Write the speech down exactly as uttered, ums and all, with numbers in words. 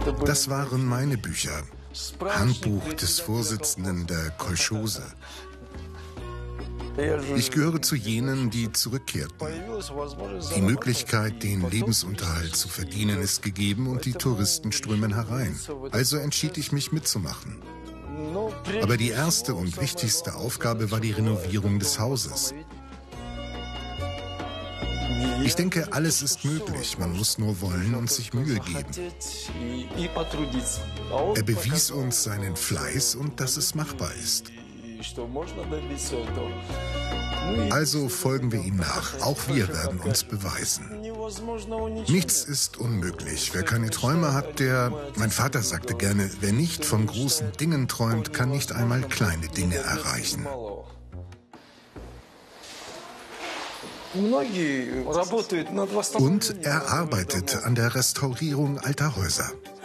Das waren meine Bücher. Handbuch des Vorsitzenden der Kolchose. Ich gehöre zu jenen, die zurückkehrten. Die Möglichkeit, den Lebensunterhalt zu verdienen, ist gegeben und die Touristen strömen herein. Also entschied ich mich mitzumachen. Aber die erste und wichtigste Aufgabe war die Renovierung des Hauses. Ich denke, alles ist möglich. Man muss nur wollen und sich Mühe geben. Er bewies uns seinen Fleiß und dass es machbar ist. Also folgen wir ihm nach. Auch wir werden uns beweisen. Nichts ist unmöglich. Wer keine Träume hat, der... Mein Vater sagte gerne, wer nicht von großen Dingen träumt, kann nicht einmal kleine Dinge erreichen. Und er arbeitet an der Restaurierung alter Häuser.